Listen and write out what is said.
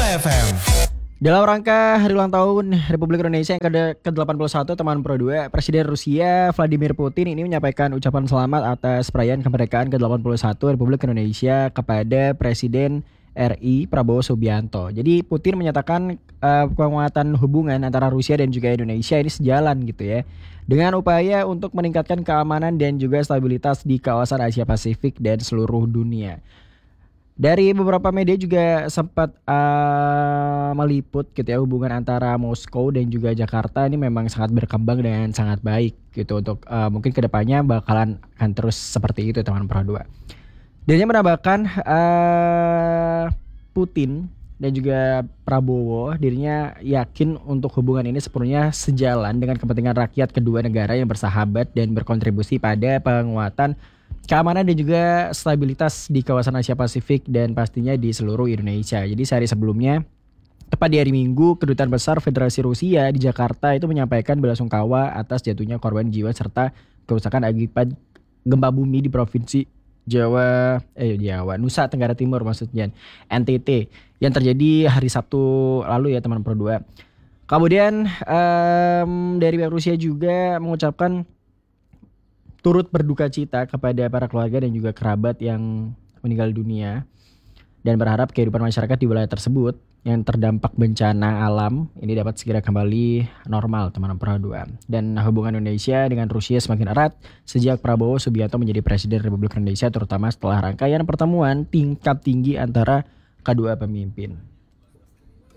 FM. Dalam rangka hari ulang tahun Republik Indonesia yang ke-81 teman Pro 2, Presiden Rusia Vladimir Putin ini menyampaikan ucapan selamat atas perayaan kemerdekaan ke-81 Republik Indonesia kepada Presiden RI Prabowo Subianto. Jadi Putin menyatakan penguatan hubungan antara Rusia dan juga Indonesia ini sejalan gitu ya, dengan upaya untuk meningkatkan keamanan dan juga stabilitas di kawasan Asia Pasifik dan seluruh dunia. Dari beberapa media juga sempat meliput gitu ya, hubungan antara Moskow dan juga Jakarta ini memang sangat berkembang dan sangat baik gitu untuk mungkin kedepannya bakalan akan terus seperti itu teman Pro 2. Dia menambahkan Putin dan juga Prabowo dirinya yakin untuk hubungan ini sepenuhnya sejalan dengan kepentingan rakyat kedua negara yang bersahabat dan berkontribusi pada penguatan keamanan dan juga stabilitas di kawasan Asia Pasifik dan pastinya di seluruh Indonesia. Jadi sehari sebelumnya, tepat di hari Minggu, Kedutaan Besar Federasi Rusia di Jakarta itu menyampaikan belasungkawa atas jatuhnya korban jiwa serta kerusakan akibat gempa bumi di Provinsi Nusa Tenggara Timur maksudnya, NTT, yang terjadi hari Sabtu lalu ya teman Pro 2. Kemudian dari pihak Rusia juga mengucapkan turut berduka cita kepada para keluarga dan juga kerabat yang meninggal dunia dan berharap kehidupan masyarakat di wilayah tersebut yang terdampak bencana alam ini dapat segera kembali normal teman Pro 2. Dan hubungan Indonesia dengan Rusia semakin erat sejak Prabowo Subianto menjadi Presiden Republik Indonesia, terutama setelah rangkaian pertemuan tingkat tinggi antara kedua pemimpin.